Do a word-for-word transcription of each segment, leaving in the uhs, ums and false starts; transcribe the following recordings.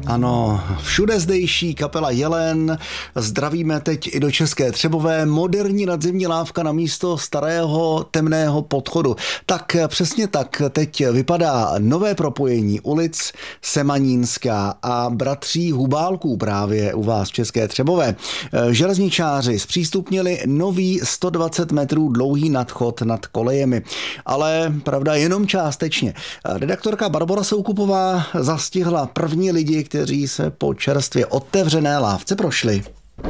Ano, všude zdejší kapela Jelen. Zdravíme teď i do České Třebové. Moderní nadzemní lávka na místo starého temného podchodu. Tak přesně tak teď vypadá nové propojení ulic Semanínská a bratří Hubálků právě u vás v České Třebové. Železničáři zpřístupnili nový sto dvacet metrů dlouhý nadchod nad kolejemi. Ale pravda jenom částečně. Redaktorka Barbora Soukupová zastihla první lidi, kteří se po čerstvě otevřené lávce prošli.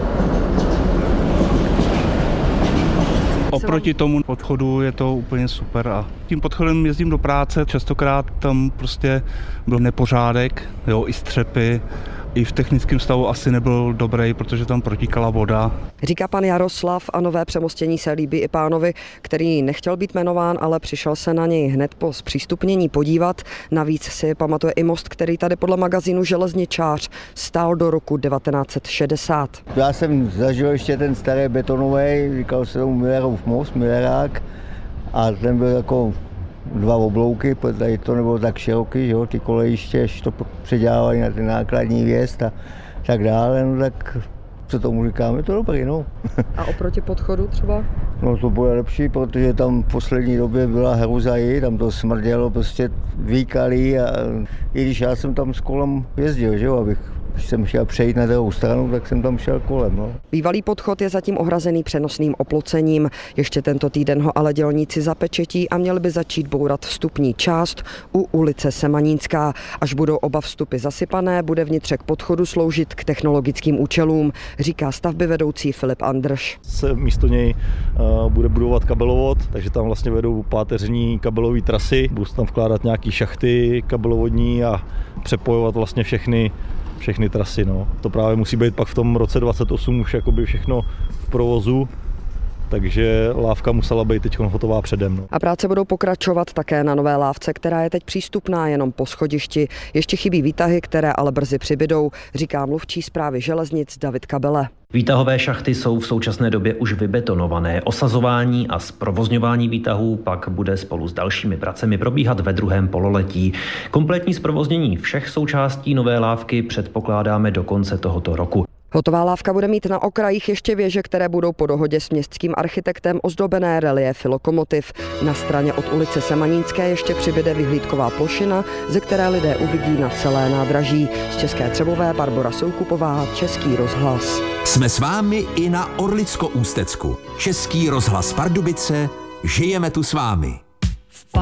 Oproti tomu podchodu je to úplně super a tím podchodem jezdím do práce, častokrát tam prostě byl nepořádek, jo, i střepy, i v technickém stavu asi nebyl dobrý, protože tam protíkala voda. Říká pan Jaroslav a nové přemostění se líbí i pánovi, který nechtěl být jmenován, ale přišel se na něj hned po zpřístupnění podívat. Navíc si pamatuje i most, který tady podle magazínu Železničář stál do roku devatenáct set šedesát. Já jsem zažil ještě ten starý betonový, říkal se tomu Millerův most, Millerák, a ten byl jako dva oblouky, protože tady to nebylo tak široký, že jo, ty kolejiště, ještě to předělávali na ten nákladní vjezd a tak dále, no tak co tomu říkáme, je to dobrý, no. A oproti podchodu třeba? No to bude lepší, protože tam v poslední době byla hruzají, tam to smrdělo, prostě výkalí a i když já jsem tam s kolem jezdil, že jo, abych když jsem chtěl přejít na druhou stranu, tak jsem tam šel kolem. No. Bývalý podchod je zatím ohrazený přenosným oplocením. Ještě tento týden ho ale dělníci zapečetí a měli by začít bourat vstupní část u ulice Semanínská. Až budou oba vstupy zasypané, bude vnitřek podchodu sloužit k technologickým účelům, říká stavbyvedoucí Filip Andrš. Se místo něj uh, bude budovat kabelovod, takže tam vlastně vedou páteřní kabelové trasy, budou tam vkládat nějaké šachty kabelovodní a přepojovat vlastně všechny všechny trasy, no. To právě musí být pak v tom roce dvacet osm už jakoby všechno v provozu, takže lávka musela být teď hotová předem. No. A práce budou pokračovat také na nové lávce, která je teď přístupná jenom po schodišti. Ještě chybí výtahy, které ale brzy přibydou, říká mluvčí správy železnic David Kabele. Výtahové šachty jsou v současné době už vybetonované. Osazování a zprovozňování výtahů pak bude spolu s dalšími pracemi probíhat ve druhém pololetí. Kompletní zprovoznění všech součástí nové lávky předpokládáme do konce tohoto roku. Hotová lávka bude mít na okrajích ještě věže, které budou po dohodě s městským architektem ozdobené reliéfy lokomotiv. Na straně od ulice Semanínské ještě přibyde vyhlídková plošina, ze které lidé uvidí na celé nádraží. Z České Třebové Barbora Soukupová, Český rozhlas. Jsme s vámi i na Orlicko-Ústecku. Český rozhlas Pardubice, žijeme tu s vámi.